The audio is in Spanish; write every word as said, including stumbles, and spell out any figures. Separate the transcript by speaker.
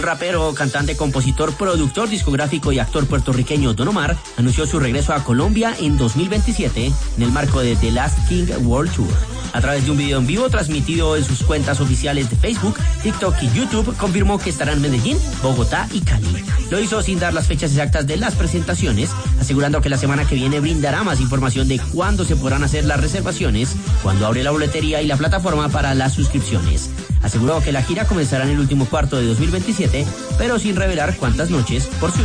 Speaker 1: Rapero, cantante, compositor, productor discográfico y actor puertorriqueño Don Omar anunció su regreso a Colombia en dos mil veintisiete en el marco de The Last King World Tour. A través de un video en vivo transmitido en sus cuentas oficiales de Facebook, TikTok y YouTube, confirmó que estará en Medellín, Bogotá y Cali. Lo hizo sin dar las fechas exactas de las presentaciones, asegurando que la semana que viene brindará más información de cuándo se podrán hacer las reservaciones, cuándo abre la boletería y la plataforma para las suscripciones. Aseguró que la gira comenzará en el último cuarto de dos mil veintisiete, pero sin revelar cuántas noches por ciudad.